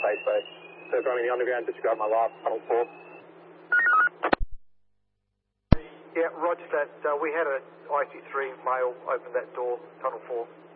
safe space. So going in the underground, just grab my last tunnel 4. Yeah, roger that. We had an IC3 male open that door, tunnel 4.